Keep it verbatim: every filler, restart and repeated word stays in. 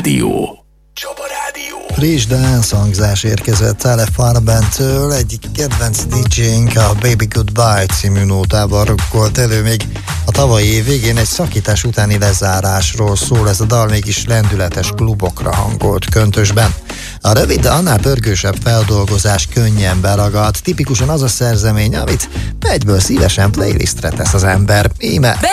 Rádió. Csaba Rádió. Friss dance hangzás érkezett Tale Farben-től, egyik kedvenc dé dzsénk a Baby Goodbye című nótával rukkolt elő, még a tavalyi év végén egy szakítás utáni lezárásról szól, ez a dal mégis lendületes klubokra hangolt köntösben. A rövid, de annál pörgősebb feldolgozás könnyen beragad, tipikusan az a szerzemény, amit egyből szívesen playlistre tesz az ember. Íme